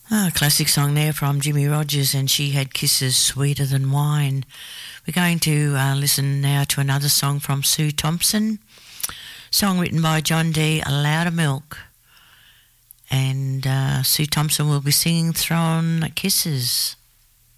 A classic song there from Jimmy Rogers, and She Had Kisses Sweeter Than Wine. We're going to listen now to another song from Sue Thompson, song written by John D. Loudermilk. And Sue Thompson will be singing Thrown Kisses.